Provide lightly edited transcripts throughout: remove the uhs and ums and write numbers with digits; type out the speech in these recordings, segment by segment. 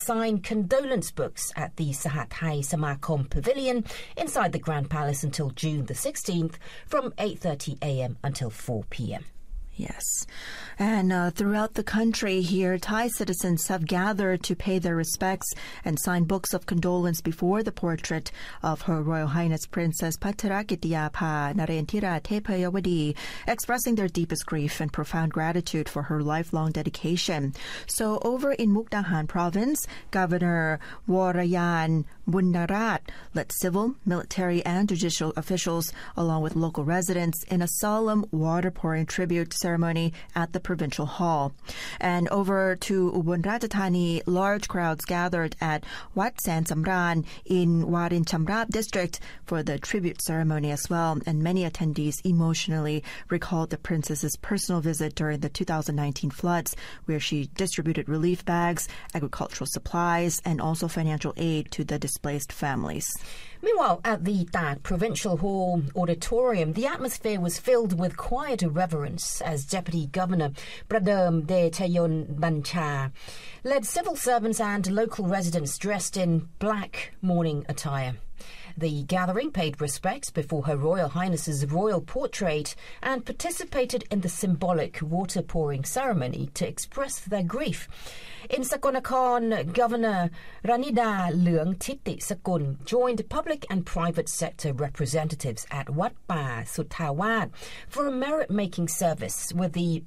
sign condolence books at the Sahathai Samakom Pavilion inside the Grand Palace until June the 16th from 8:30 a.m. until 4 p.m. Yes. And throughout the country here, Thai citizens have gathered to pay their respects and sign books of condolence before the portrait of Her Royal Highness Princess Pattarakitiyapha Narendra Thepayawadi, expressing their deepest grief and profound gratitude for her lifelong dedication. So over in Mukdahan province, Governor Warayan Bunnarat led civil, military, and judicial officials, along with local residents, in a solemn water-pouring tribute ceremony at the provincial hall. And over to Ubon Ratchathani, large crowds gathered at Wat San Samran in Warin Chamrap district for the tribute ceremony as well. And many attendees emotionally recalled the princess's personal visit during the 2019 floods, where she distributed relief bags, agricultural supplies, and also financial aid to the displaced families. Meanwhile, at the Tak Provincial Hall Auditorium, the atmosphere was filled with quiet reverence as Deputy Governor Pradom Detayon Bancha led civil servants and local residents dressed in black mourning attire. The gathering paid respects before Her Royal Highness's royal portrait and participated in the symbolic water-pouring ceremony to express their grief. In Sakonnakhon, Governor Ranida Leung Titi Sakun joined public and private sector representatives at Wat Pa Suthawat for a merit-making service, with the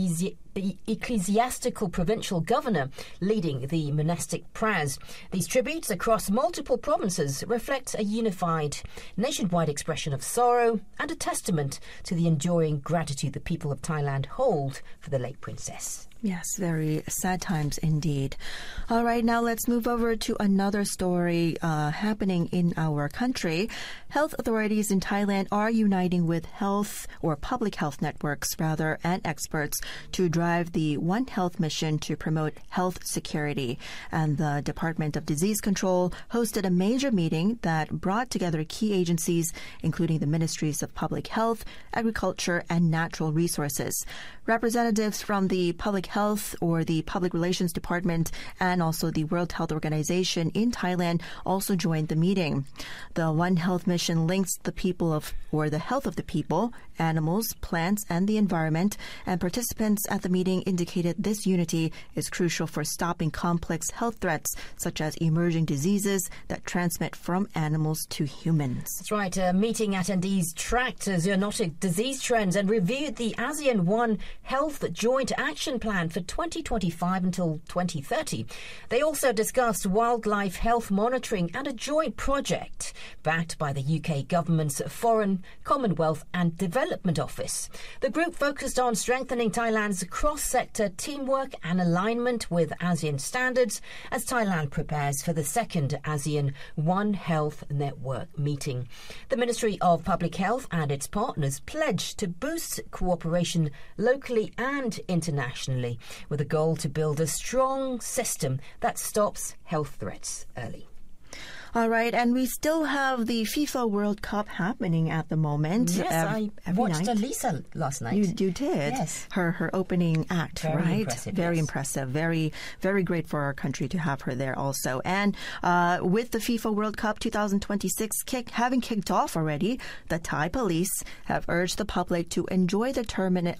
ecclesiastical provincial governor leading the monastic prayers. These tributes across multiple provinces reflect a unified nationwide expression of sorrow and a testament to the enduring gratitude the people of Thailand hold for the late princess. Yes, very sad times indeed. All right, now let's move over to another story happening in our country. Health authorities in Thailand are uniting with health or public health networks, rather, and experts to drive the One Health mission to promote health security. And the Department of Disease Control hosted a major meeting that brought together key agencies, including the Ministries of Public Health, Agriculture, and Natural Resources. Representatives from the Public Health or the Public Relations Department and also the World Health Organization in Thailand also joined the meeting. The One Health mission links the people of, or the health of the people, animals, plants, and the environment, and participants at the meeting indicated this unity is crucial for stopping complex health threats such as emerging diseases that transmit from animals to humans. That's right. Meeting attendees tracked zoonotic disease trends and reviewed the ASEAN One Health Joint Action Plan for 2025 until 2030. They also discussed wildlife health monitoring and a joint project backed by the UK government's Foreign, Commonwealth and Development Office. The group focused on strengthening Thailand's cross-sector teamwork and alignment with ASEAN standards as Thailand prepares for the second ASEAN One Health Network meeting. The Ministry of Public Health and its partners pledged to boost cooperation locally and internationally, with a goal to build a strong system that stops health threats early. All right, and we still have the FIFA World Cup happening at the moment. Yes, I watched night. Elisa last night. You did? Yes. Her opening act, very right? Impressive, very yes. impressive. Very, very great for our country to have her there also. And with the FIFA World Cup 2026 having kicked off already, the Thai police have urged the public to enjoy the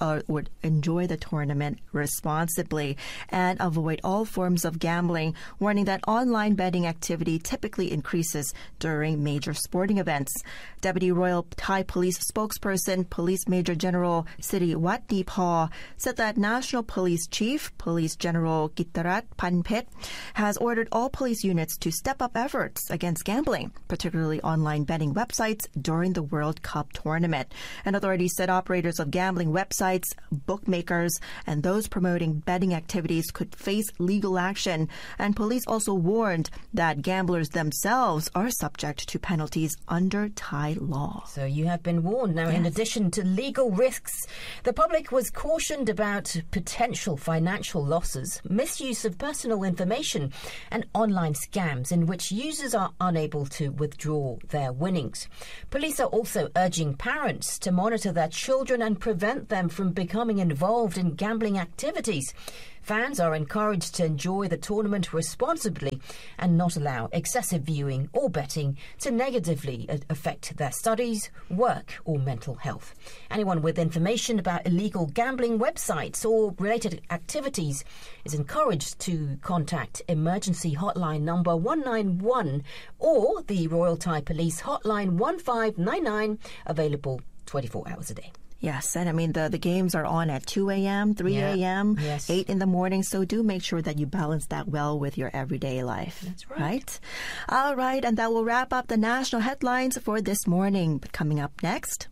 tournament responsibly and avoid all forms of gambling, warning that online betting activity typically increases during major sporting events. Deputy Royal Thai Police spokesperson, Police Major General Siriwat Paw, said that National Police Chief, Police General Gittarat Panpet, has ordered all police units to step up efforts against gambling, particularly online betting websites, during the World Cup tournament. And authorities said operators of gambling websites, bookmakers, and those promoting betting activities could face legal action. And police also warned that gamblers themselves are subject to penalties under Thai law. So you have been warned. Now, in addition to legal risks, the public was cautioned about potential financial losses, misuse of personal information, and online scams in which users are unable to withdraw their winnings. Police are also urging parents to monitor their children and prevent them from becoming involved in gambling activities. Fans are encouraged to enjoy the tournament responsibly and not allow excessive viewing or betting to negatively affect their studies, work or mental health. Anyone with information about illegal gambling websites or related activities is encouraged to contact emergency hotline number 191 or the Royal Thai Police hotline 1599, available 24 hours a day. Yes, and I mean, the games are on at 2 a.m., 3 a.m., yes. 8 in the morning, so do make sure that you balance that well with your everyday life. That's right. Right? All right, and that will wrap up the national headlines for this morning. But coming up next,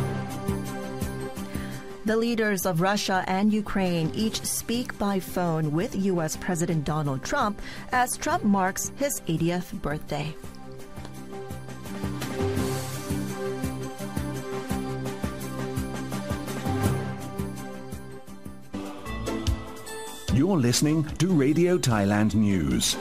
the leaders of Russia and Ukraine each speak by phone with U.S. President Donald Trump as Trump marks his 80th birthday. You're listening to Radio Thailand News.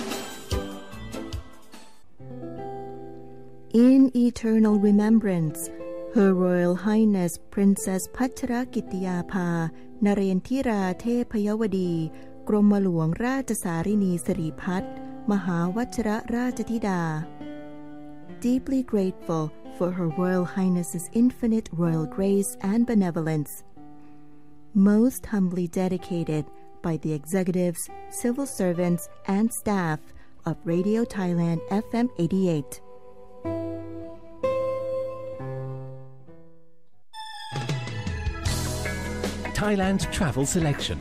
In eternal remembrance, Her Royal Highness Princess Pachrakitiyapha Narendra Thepayawadi Gromma Rajasarini Siripat Mahawachara Rajatida. Deeply grateful for Her Royal Highness's infinite royal grace and benevolence. Most humbly dedicated by the executives, civil servants, and staff of Radio Thailand FM 88. Thailand Travel Selection.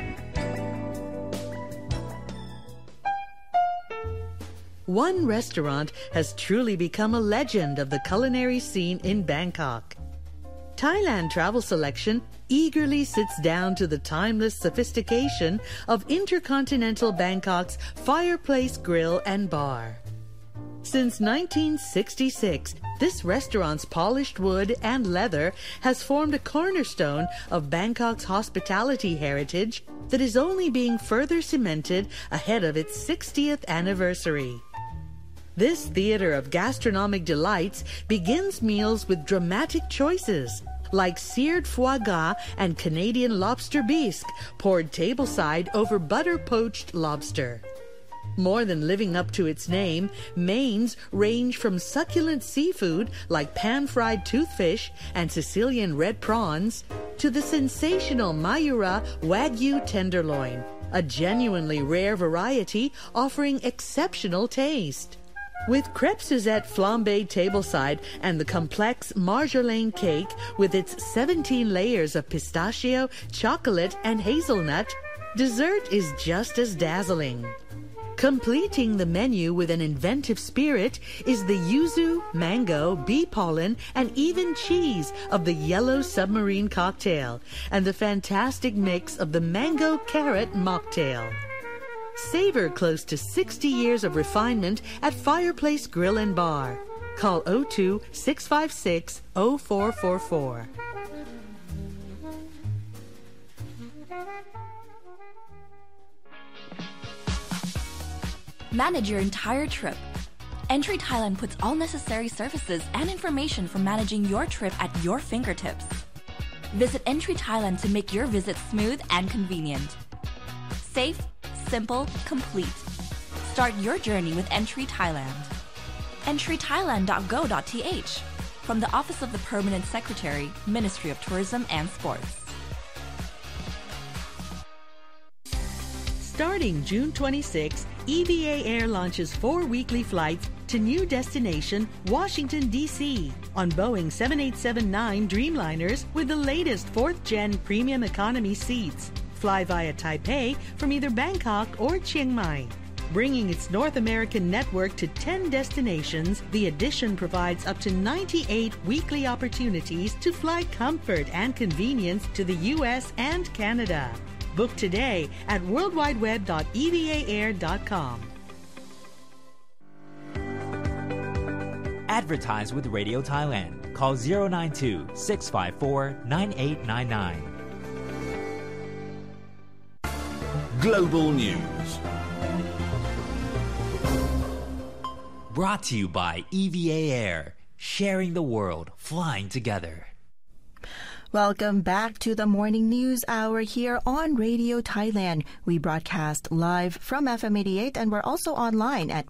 One restaurant has truly become a legend of the culinary scene in Bangkok. Thailand Travel Selection eagerly sits down to the timeless sophistication of Intercontinental Bangkok's Fireplace Grill and Bar. Since 1966, this restaurant's polished wood and leather has formed a cornerstone of Bangkok's hospitality heritage that is only being further cemented ahead of its 60th anniversary. This theater of gastronomic delights begins meals with dramatic choices like seared foie gras and Canadian lobster bisque poured tableside over butter-poached lobster. More than living up to its name, mains range from succulent seafood like pan-fried toothfish and Sicilian red prawns to the sensational Mayura Wagyu tenderloin, a genuinely rare variety offering exceptional taste. With crêpe Suzette flambéed tableside and the complex marjolaine cake with its 17 layers of pistachio, chocolate, and hazelnut, dessert is just as dazzling. Completing the menu with an inventive spirit is the yuzu, mango, bee pollen, and even cheese of the Yellow Submarine cocktail and the fantastic mix of the mango carrot mocktail. Savor close to 60 years of refinement at Fireplace Grill and Bar. Call 02-656-0444. Manage your entire trip. Entry Thailand puts all necessary services and information for managing your trip at your fingertips. Visit Entry Thailand to make your visit smooth and convenient. Safe, simple, complete. Start your journey with Entry Thailand. entrythailand.go.th from the Office of the Permanent Secretary, Ministry of Tourism and Sports. Starting June 26, EVA Air launches 4 weekly flights to new destination, Washington, D.C. on Boeing 787-9 Dreamliners with the latest 4th-gen premium economy seats. Fly via Taipei from either Bangkok or Chiang Mai. Bringing its North American network to 10 destinations, the addition provides up to 98 weekly opportunities to fly comfort and convenience to the U.S. and Canada. Book today at worldwideweb.evaair.com. Advertise with Radio Thailand. Call 092-654-9899. Global News. Brought to you by EVA Air. Sharing the world, flying together. Welcome back to the Morning News Hour here on Radio Thailand. We broadcast live from FM 88 and we're also online at